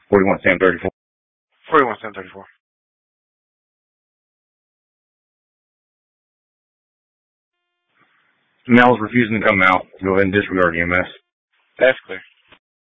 41 Sam 34. 41 Sam 34. Mel's refusing to come out. Go ahead and disregard EMS. That's clear.